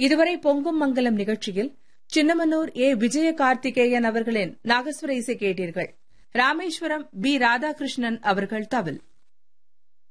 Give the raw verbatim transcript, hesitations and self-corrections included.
இதுவரை பொங்கும் மங்கலம் நிகழ்ச்சியில் சின்னமனூர் ஏ விஜய கார்த்திகேயன் அவர்களின் நாகஸ்வர இசை கேட்டீர்கள். ராமேஸ்வரம் பி ராதாகிருஷ்ணன் அவர்கள் தவில்.